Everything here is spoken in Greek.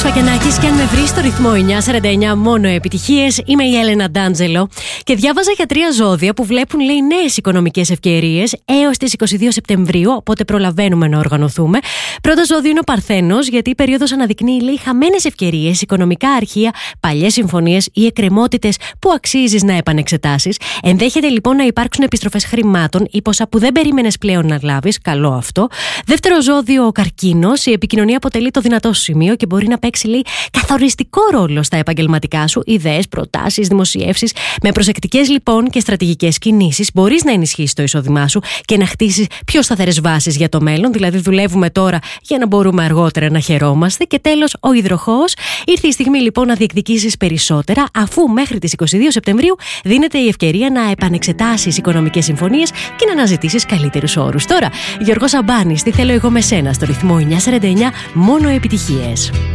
Φακιανάκης και αν με βρει στο ρυθμό 949 μόνο επιτυχίες. Είμαι η Έλενα Ντάντζελο και διάβαζα για 3 ζώδια που βλέπουν, λέει, νέες οικονομικές ευκαιρίες έως τις 22 Σεπτεμβρίου, οπότε προλαβαίνουμε να οργανωθούμε. Πρώτο ζώδιο είναι ο Παρθένος, γιατί η περίοδος αναδεικνύει, λέει, χαμένες ευκαιρίες, οικονομικά αρχεία, παλιές συμφωνίες ή εκκρεμότητες που αξίζεις να επανεξετάσεις. Ενδέχεται λοιπόν να υπάρξουν επιστροφές χρημάτων ή ποσά που δεν περίμενες πλέον να λάβεις. Καλό αυτό. Δεύτερο ζώδιο, ο Καρκίνος. Η επικοινωνία αποτελεί το δυνατό σου σημείο και μπορεί να παίξει, λέει, καθοριστικό ρόλο στα επαγγελματικά σου. Ιδέες, προτάσεις, δημοσιεύσεις. Με προσεκτικές λοιπόν και στρατηγικές κινήσεις μπορείς να ενισχύσεις το εισόδημά σου και να χτίσεις πιο σταθερές βάσεις για το μέλλον. Δηλαδή, δουλεύουμε τώρα για να μπορούμε αργότερα να χαιρόμαστε. Και τέλος, ο Υδροχόος. Ήρθε η στιγμή λοιπόν να διεκδικήσεις περισσότερα, αφού μέχρι τις 22 Σεπτεμβρίου δίνεται η ευκαιρία να επανεξετάσεις οικονομικές συμφωνίες και να αναζητήσεις καλύτερους όρους. Τώρα, Γιώργος Σαμπάνης, τι θέλω εγώ με σένα, στο ρυθμό 949 μόνο επιτυχίες.